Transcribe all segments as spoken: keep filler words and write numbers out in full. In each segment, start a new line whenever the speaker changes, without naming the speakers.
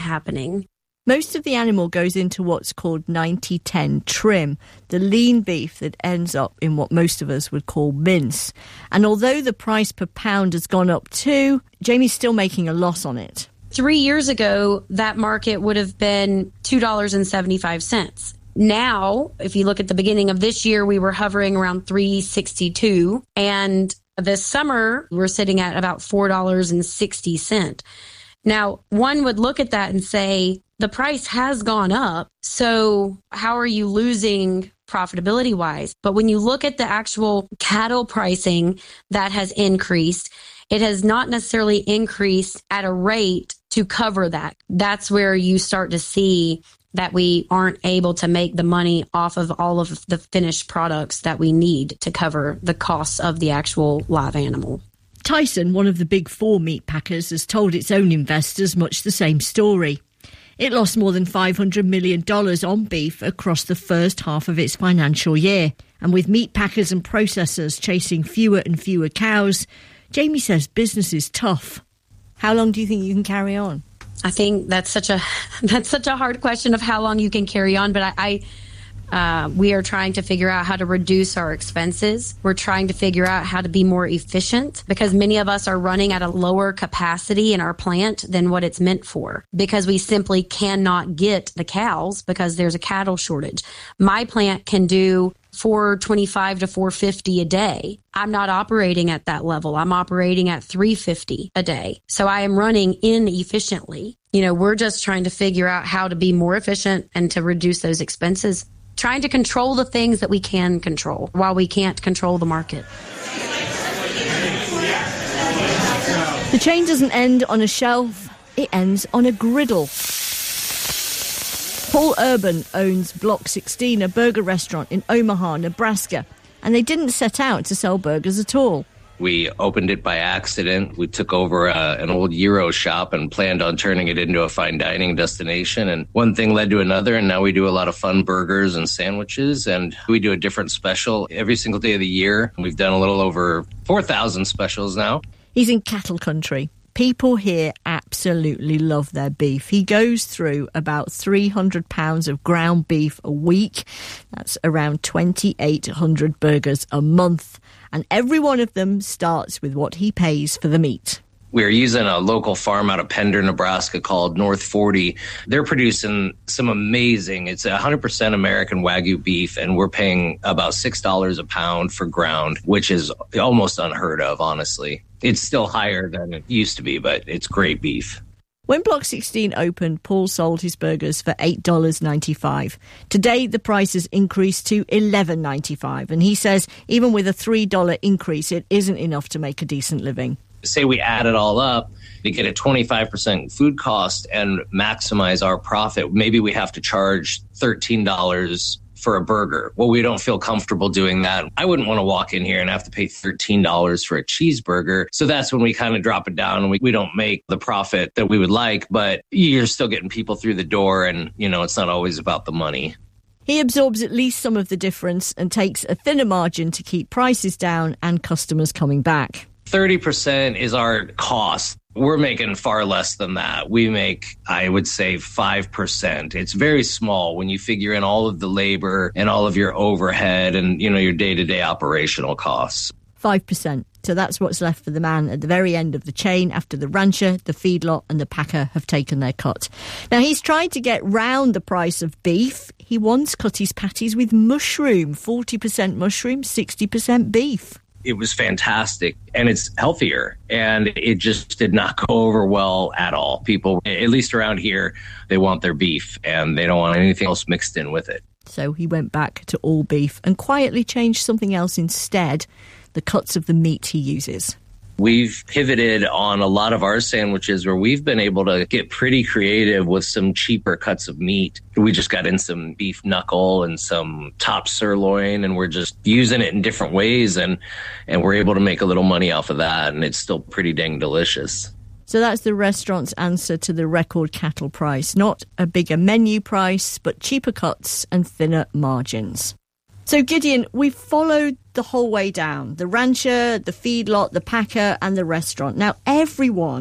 happening.
Most of the animal goes into what's called ninety ten trim, the lean beef that ends up in what most of us would call mince. And although the price per pound has gone up too, Jamie's still making a loss on it.
Three years ago, that market would have been two dollars and seventy-five cents. Now, if you look at the beginning of this year, we were hovering around three dollars and sixty-two cents. And this summer, we're sitting at about four dollars and sixty cents. Now, one would look at that and say, the price has gone up, so how are you losing profitability-wise? But when you look at the actual cattle pricing that has increased, it has not necessarily increased at a rate to cover that. That's where you start to see that we aren't able to make the money off of all of the finished products that we need to cover the costs of the actual live animal.
Tyson, one of the big four meat packers, has told its own investors much the same story. It lost more than five hundred million dollars on beef across the first half of its financial year. And with meat packers and processors chasing fewer and fewer cows, Jamie says business is tough. How long do you think you can carry on?
I think that's such a that's such a hard question of how long you can carry on. But I, I uh, we are trying to figure out how to reduce our expenses. We're trying to figure out how to be more efficient because many of us are running at a lower capacity in our plant than what it's meant for because we simply cannot get the cows because there's a cattle shortage. My plant can do four twenty-five to four fifty a day. I'm not operating at that level. I'm operating at three fifty a day. So I am running inefficiently. You know, we're just trying to figure out how to be more efficient and to reduce those expenses, trying to control the things that we can control while we can't control the market.
The chain doesn't end on a shelf, it ends on a griddle. Paul Urban owns Block sixteen, a burger restaurant in Omaha, Nebraska, and they didn't set out to sell burgers at all.
We opened it by accident. We took over uh, an old Euro shop and planned on turning it into a fine dining destination. And one thing led to another, and now we do a lot of fun burgers and sandwiches, and we do a different special every single day of the year. We've done a little over four thousand specials now.
He's in cattle country. People here absolutely love their beef. He goes through about three hundred pounds of ground beef a week. That's around twenty-eight hundred burgers a month. And every one of them starts with what he pays for the meat.
We're using a local farm out of Pender, Nebraska called North forty. They're producing some amazing, it's one hundred percent American Wagyu beef, and we're paying about six dollars a pound for ground, which is almost unheard of, honestly. It's still higher than it used to be, but it's great beef.
When Block sixteen opened, Paul sold his burgers for eight dollars and ninety-five cents. Today, the price has increased to eleven dollars and ninety-five cents. And he says even with a three dollars increase, it isn't enough to make a decent living.
Say we add it all up to get a twenty-five percent food cost and maximize our profit. Maybe we have to charge thirteen dollars for a burger. Well, we don't feel comfortable doing that. I wouldn't want to walk in here and have to pay thirteen dollars for a cheeseburger. So that's when we kind of drop it down and we, we don't make the profit that we would like, but you're still getting people through the door and, you know, it's not always about the money.
He absorbs at least some of the difference and takes a thinner margin to keep prices down and customers coming back.
thirty percent is our cost. We're making far less than that. We make, I would say, five percent. It's very small when you figure in all of the labor and all of your overhead and, you know, your day-to-day operational costs.
five percent. So that's what's left for the man at the very end of the chain after the rancher, the feedlot and the packer have taken their cut. Now, he's tried to get round the price of beef. He once cut his patties with mushroom, forty percent mushroom, sixty percent beef.
It was fantastic and it's healthier and it just did not go over well at all. People, at least around here, they want their beef and they don't want anything else mixed in with it.
So he went back to all beef and quietly changed something else instead, the cuts of the meat he uses.
We've pivoted on a lot of our sandwiches where we've been able to get pretty creative with some cheaper cuts of meat. We just got in some beef knuckle and some top sirloin, and we're just using it in different ways, and, and we're able to make a little money off of that, and it's still pretty dang delicious.
So that's the restaurant's answer to the record cattle price. Not a bigger menu price, but cheaper cuts and thinner margins. So, Gideon, we've followed the whole way down. The rancher, the feedlot, the packer and the restaurant. Now, everyone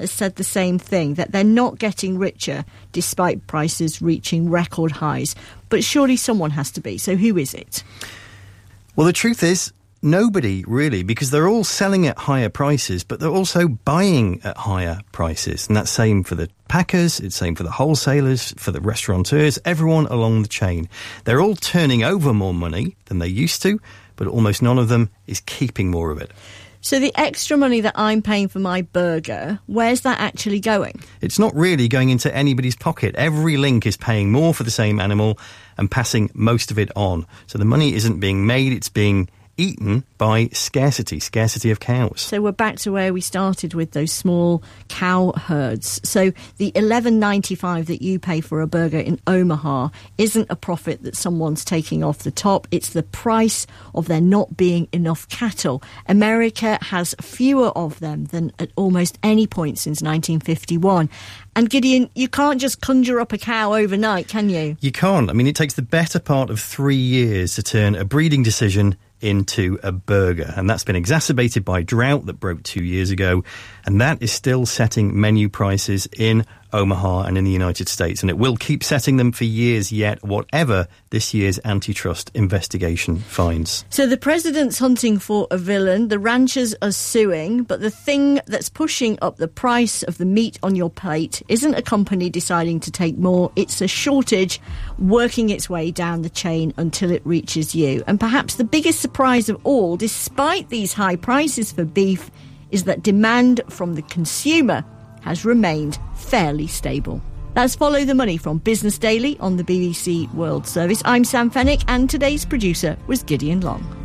has said the same thing, that they're not getting richer despite prices reaching record highs. But surely someone has to be. So who is it?
Well, the truth is, nobody really, because they're all selling at higher prices, but they're also buying at higher prices. And that's same for the packers, it's same for the wholesalers, for the restaurateurs, everyone along the chain. They're all turning over more money than they used to, but almost none of them is keeping more of it.
So the extra money that I'm paying for my burger, where's that actually going?
It's not really going into anybody's pocket. Every link is paying more for the same animal and passing most of it on. So the money isn't being made, it's being eaten by scarcity, scarcity of cows.
So we're back to where we started with those small cow herds. So the eleven ninety-five that you pay for a burger in Omaha isn't a profit that someone's taking off the top. It's the price of there not being enough cattle. America has fewer of them than at almost any point since nineteen fifty-one. And Gideon, you can't just conjure up a cow overnight, can you?
You can't. I mean, it takes the better part of three years to turn a breeding decision into a burger. And that's been exacerbated by drought that broke two years ago. And that is still setting menu prices in Omaha and in the United States. And it will keep setting them for years yet, whatever this year's antitrust investigation finds.
So the president's hunting for a villain, the ranchers are suing, but the thing that's pushing up the price of the meat on your plate isn't a company deciding to take more, it's a shortage working its way down the chain until it reaches you. And perhaps the biggest surprise of all, despite these high prices for beef, is that demand from the consumer has remained fairly stable. That's Follow the Money from Business Daily on the B B C World Service. I'm Sam Fennick, and today's producer was Gideon Long.